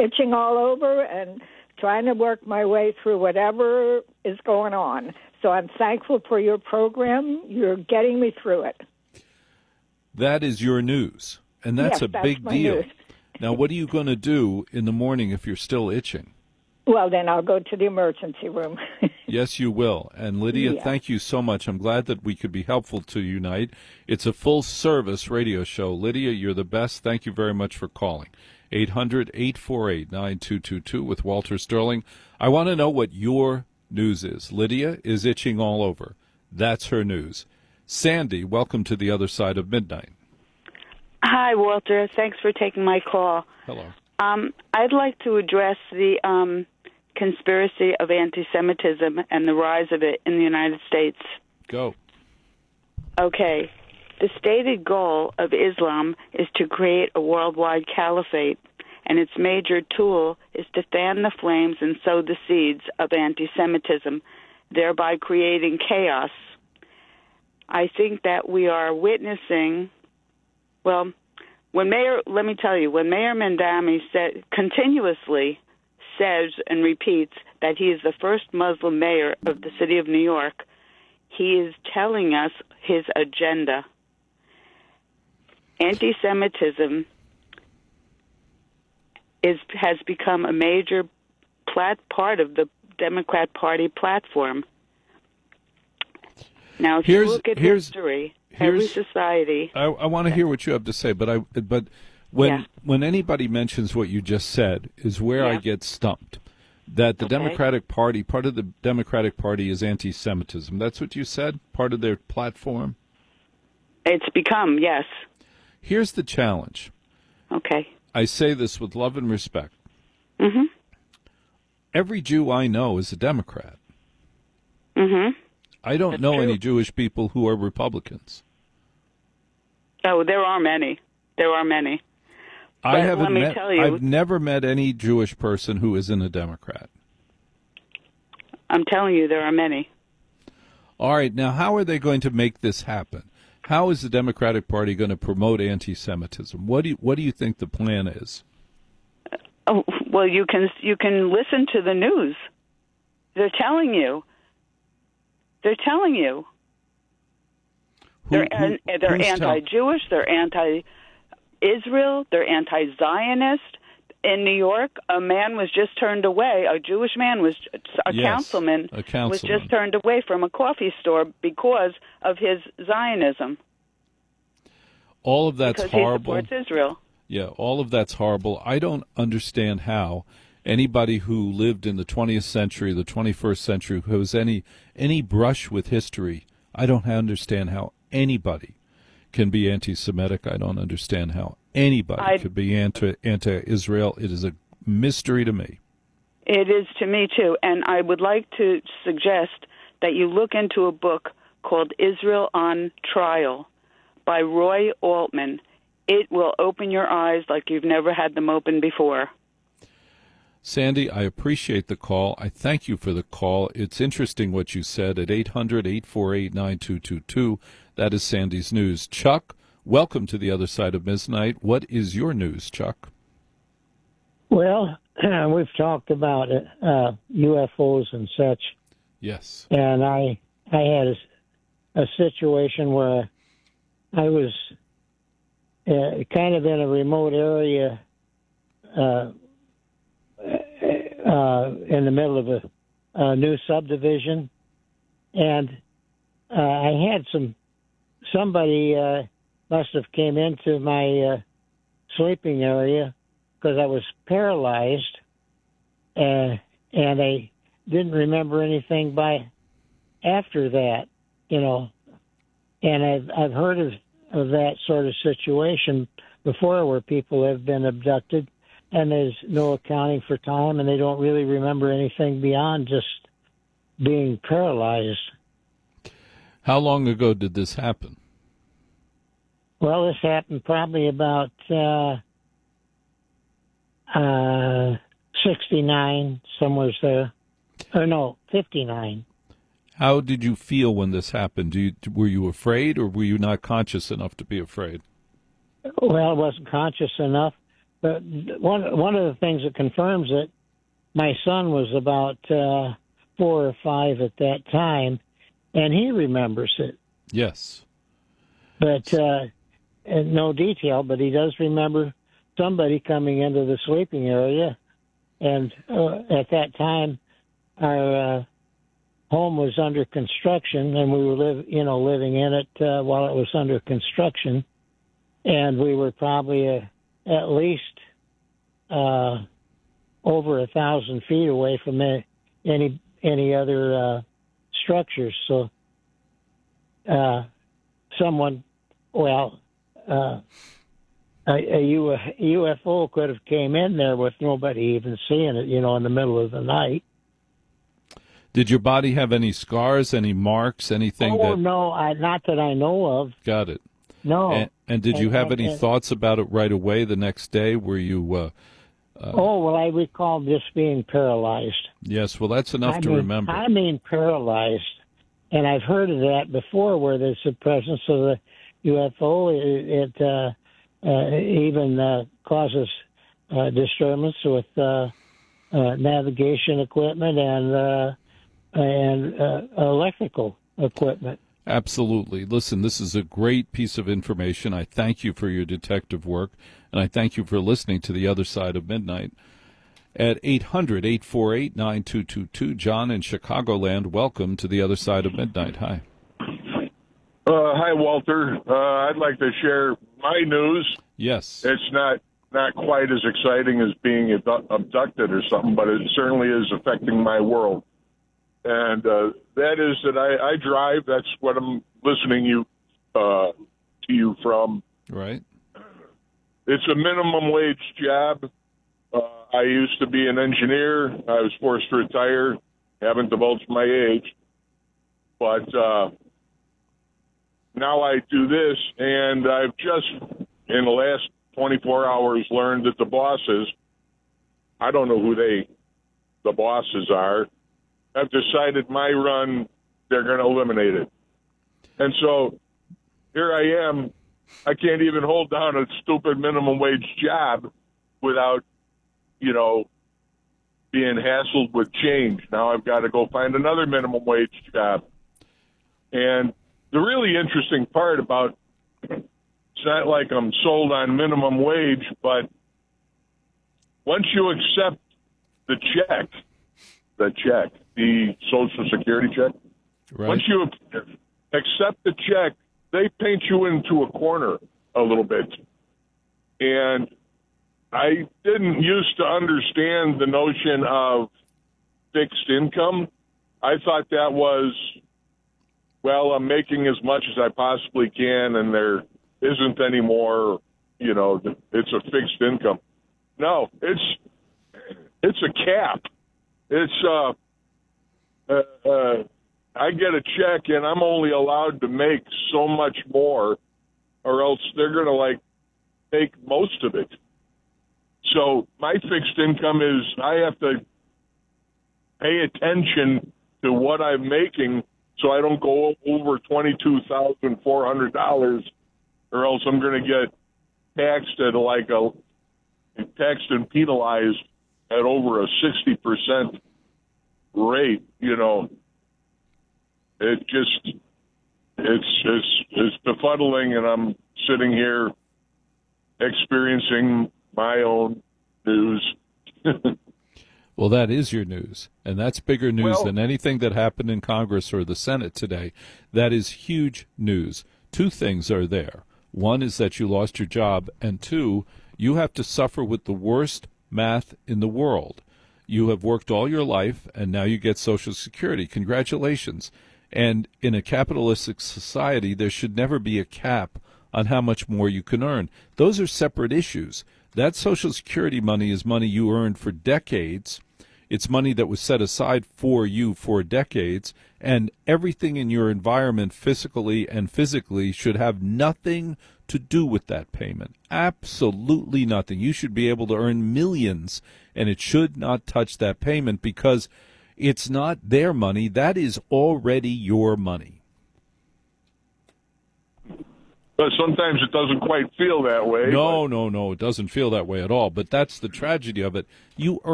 itching all over and trying to work my way through whatever is going on. So I'm thankful for your program. You're getting me through it. That is your news, and that's a big deal. News. Now, what are you going to do in the morning if you're still itching? Well, then I'll go to the emergency room. Yes, you will. And Lydia, thank you so much. I'm glad that we could be helpful to you tonight. It's a full-service radio show. Lydia, you're the best. Thank you very much for calling. 800-848-9222 with Walter Sterling. I want to know what your news is. Lydia is itching all over. That's her news. Sandy, welcome to the other side of midnight. Hi, Walter. Thanks for taking my call. Hello. I'd like to address the conspiracy of anti-Semitism and the rise of it in the United States. Go. Okay. The stated goal of Islam is to create a worldwide caliphate, and its major tool is to fan the flames and sow the seeds of anti-Semitism, thereby creating chaos. I think that we are witnessing, well, let me tell you, when Mayor Mamdani continuously says and repeats that he is the first Muslim mayor of the city of New York, he is telling us his agenda. Anti-Semitism has become a major part of the Democrat Party platform. Now, if you look at history, every society. I want to hear what you have to say, but when anybody mentions what you just said is where I get stumped. That the Democratic Party, part of the Democratic Party is anti-Semitism. That's what you said? Part of their platform? It's become, yes. Here's the challenge. Okay. I say this with love and respect. Mm-hmm. Every Jew I know is a Democrat. Mm-hmm. I don't know any Jewish people who are Republicans. Oh, there are many. There are many. I've never met any Jewish person who isn't a Democrat. I'm telling you, there are many. All right. Now, how are they going to make this happen? How is the Democratic Party going to promote anti-Semitism? What do you think the plan is? Oh, well, you can listen to the news. They're telling you. They're telling you. They're anti-Jewish. They're anti-Israel. They're anti-Zionist. In New York, a man was just turned away. A Jewish man councilman was just turned away from a coffee store because of his Zionism. All of that's horrible. He supports Israel. Yeah, all of that's horrible. I don't understand how anybody who lived in the 20th century, the 21st century, who has any brush with history, I don't understand how anybody can be anti-Semitic. I don't understand how anybody could be anti-Israel. It is a mystery to me. It is to me, too. And I would like to suggest that you look into a book called Israel on Trial by Roy Altman. It will open your eyes like you've never had them open before. Sandy, I appreciate the call. I thank you for the call. It's interesting what you said at 800-848-9222. That is Sandy's news. Chuck, welcome to the other side of midnight. What is your news, Chuck? Well, we've talked about UFOs and such. Yes. And I had a situation where I was kind of in a remote area in the middle of a new subdivision, and I had somebody must have came into my sleeping area because I was paralyzed, and I didn't remember anything after that, and I've heard of that sort of situation before where people have been abducted and there's no accounting for time and they don't really remember anything beyond just being paralyzed. How long ago did this happen? Well, this happened probably about 69, somewhere there. Or no, 59. How did you feel when this happened? Were you afraid, or were you not conscious enough to be afraid? Well, I wasn't conscious enough, but one of the things that confirms it, my son was about 4 or 5 at that time, and he remembers it. Yes. But in no detail, but he does remember somebody coming into the sleeping area. And at that time, our home was under construction, and we were living in it while it was under construction. And we were probably at least over 1,000 feet away from any other structures. So someone, a UFO could have came in there with nobody even seeing it, in the middle of the night. Did your body have any scars, any marks, anything? No, not that I know of. Got it. No. And did you have any thoughts about it right away the next day? Were you... I recall just being paralyzed. Yes, well, that's enough to remember. I mean paralyzed. And I've heard of that before, where there's the presence of the UFO. It even causes disturbance with navigation equipment and electrical equipment. Absolutely. Listen, this is a great piece of information. I thank you for your detective work, and I thank you for listening to The Other Side of Midnight. At 800-848-9222, John in Chicagoland, welcome to The Other Side of Midnight. Hi. Hi, Walter. I'd like to share my news. Yes. It's not quite as exciting as being abducted or something, but it certainly is affecting my world. And that is that I drive. That's what I'm listening to you from. Right. It's a minimum wage job. I used to be an engineer. I was forced to retire. Haven't divulged my age. But now I do this, and I've just, in the last 24 hours, learned that the bosses, I don't know who the bosses are, have decided my run, they're going to eliminate it. And so here I am. I can't even hold down a stupid minimum wage job without, being hassled with change. Now I've got to go find another minimum wage job. And the really interesting part about, it's not like I'm sold on minimum wage, but once you accept the Social Security check, right. Once you accept the check, they paint you into a corner a little bit. And I didn't used to understand the notion of fixed income. I thought that was, I'm making as much as I possibly can, and there isn't any more, it's a fixed income. No, it's a cap. It's I get a check, and I'm only allowed to make so much more, or else they're going to take most of it. So my fixed income is I have to pay attention to what I'm making so I don't go over $22,400, or else I'm going to get taxed at taxed and penalized at over a 60% rate. It's befuddling, and I'm sitting here experiencing my own news. Well, that is your news, and that's bigger news than anything that happened in Congress or the Senate today. That is huge news. Two things are there. One is that you lost your job, and two, you have to suffer with the worst math in the world. You have worked all your life, and now you get Social Security. Congratulations. And in a capitalistic society, there should never be a cap on how much more you can earn. Those are separate issues. That Social Security money is money you earned for decades. It's money that was set aside for you for decades, and everything in your environment, physically and physically, should have nothing to do with that payment. Absolutely nothing. You should be able to earn millions, and it should not touch that payment because it's not their money. That is already your money. But sometimes it doesn't quite feel that way. No, it doesn't feel that way at all. But that's the tragedy of it. You